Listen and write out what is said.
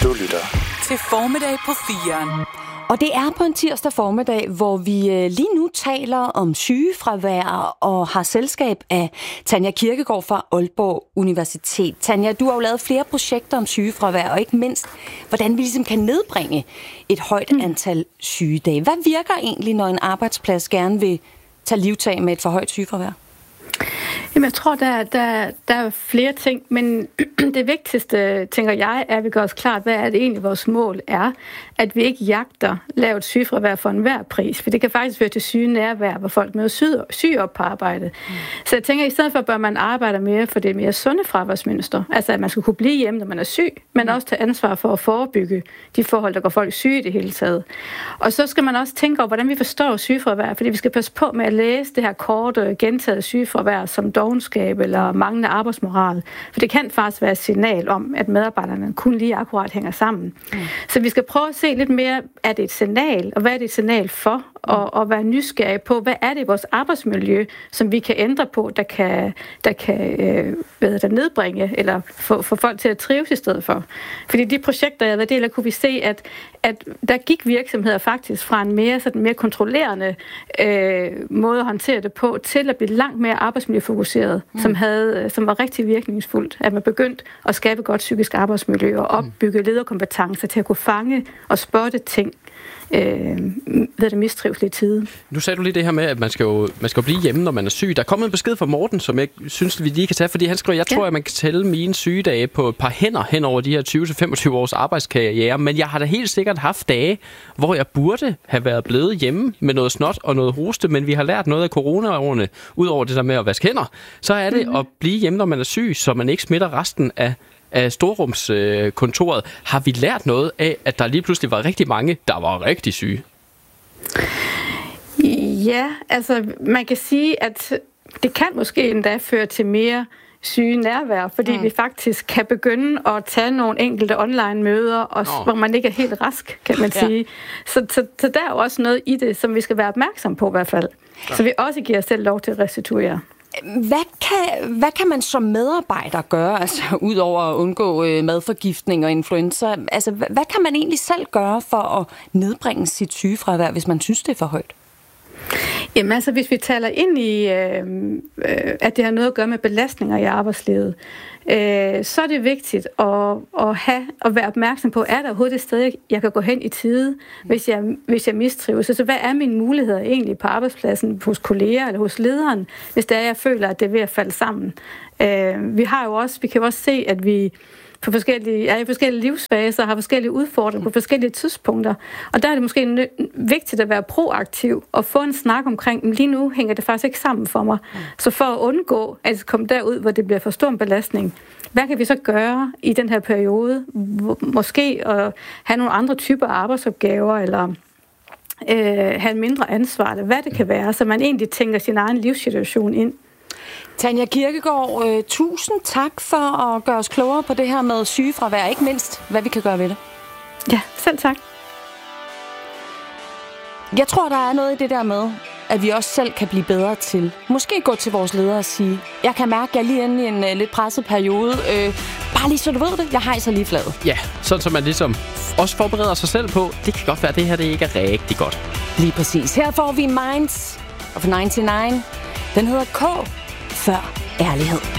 Du lytter til Formiddag på 4'eren. Og det er på en tirsdag formiddag, hvor vi lige nu taler om sygefravær og har selskab af Tanja Kirkegaard fra Aalborg Universitet. Tanja, du har jo lavet flere projekter om sygefravær, og ikke mindst, hvordan vi ligesom kan nedbringe et højt antal sygedage. Hvad virker egentlig, når en arbejdsplads gerne vil tage livtag med et for højt sygefravær? Jamen, jeg tror, der er flere ting, men det vigtigste, tænker jeg, er, at vi gør os klart, hvad er det egentlig vores mål er, at vi ikke jagter lavt sygefravær for enhver pris, for det kan faktisk føre til sygenærvær, hvor folk møder syge op på arbejde. Så jeg tænker, at i stedet for bør man arbejde mere for det mere sunde fraværsmønster, altså at man skal kunne blive hjemme, når man er syg, men også tage ansvar for at forebygge de forhold, der går folk syge i det hele taget. Og så skal man også tænke over, hvordan vi forstår sygefravær, fordi vi skal passe på med at læse det her korte, gentaget sygefravær som dovenskab eller manglende arbejdsmoral, for det kan faktisk være et signal om, at medarbejderne kun lige akkurat hænger sammen. Så vi skal prøve at se lidt mere, er det et signal, og hvad er det et signal for, og være nysgerrige på, hvad er det i vores arbejdsmiljø, som vi kan ændre på, der kan nedbringe, eller få folk til at trives i stedet for. Fordi de projekter, jeg har været del af, kunne vi se, at der gik virksomheder faktisk fra en mere kontrollerende måde at håndtere det på, til at blive langt mere arbejdsmiljøfokuseret, som var rigtig virkningsfuldt, at man begyndte at skabe godt psykisk arbejdsmiljø og opbygge lederkompetencer til at kunne fange og spotte ting ved det mistrivsel i tide. Nu sagde du lige det her med, at man skal jo blive hjemme, når man er syg. Der er kommet en besked fra Morten, som jeg synes, vi lige kan tage, fordi han skriver, jeg tror, at man kan tælle mine sygedage på et par hænder hen over de her 20-25 års arbejdskarriere, men jeg har da helt sikkert haft dage, hvor jeg burde have været blevet hjemme med noget snot og noget hoste, men vi har lært noget af coronaårene, ud over det der med at vaske hænder, så er det at blive hjemme, når man er syg, så man ikke smitter resten af storrumskontoret. Har vi lært noget af, at der lige pludselig var rigtig mange, der var rigtig syge? Ja, altså man kan sige, at det kan måske endda føre til mere sygenærvær, fordi vi faktisk kan begynde at tage nogle enkelte online-møder, hvor man ikke er helt rask, kan man sige. Så der er jo også noget i det, som vi skal være opmærksom på i hvert fald. Ja. Så vi også giver os selv lov til at restituere. Hvad kan man som medarbejder gøre, altså ud over at undgå madforgiftning og influenza? Altså, hvad kan man egentlig selv gøre for at nedbringe sit sygefravær, hvis man synes, det er for højt? Jamen altså, hvis vi taler ind i, at det har noget at gøre med belastninger i arbejdslivet, så er det vigtigt at være opmærksom på, er der overhovedet et sted, jeg kan gå hen i tide, hvis jeg mistrives? Så hvad er mine muligheder egentlig på arbejdspladsen, hos kolleger eller hos lederen, hvis det er, jeg føler, at det er ved at falde sammen? Vi kan jo også se, at vi i forskellige livsfaser har forskellige udfordringer på forskellige tidspunkter. Og der er det måske vigtigt at være proaktiv og få en snak omkring, lige nu hænger det faktisk ikke sammen for mig. Så for at undgå at komme derud, hvor det bliver for stor en belastning, hvad kan vi så gøre i den her periode? Måske at have nogle andre typer af arbejdsopgaver, eller have en mindre ansvar, eller hvad det kan være, så man egentlig tænker sin egen livssituation ind. Tanja Kirkegaard, tusind tak for at gøre os klogere på det her med sygefravær, ikke mindst hvad vi kan gøre ved det. Ja, selv tak. Jeg tror, der er noget i det der med, at vi også selv kan blive bedre til. Måske gå til vores ledere og sige, jeg kan mærke, at jeg er lige inde i en lidt presset periode. Bare lige så du ved det, jeg hejser lige fladet. Ja, sådan så man ligesom også forbereder sig selv på, det kan godt være, at det her det ikke er rigtig godt. Lige præcis. Her får vi Minds of 99. Den hedder K før ærlighed.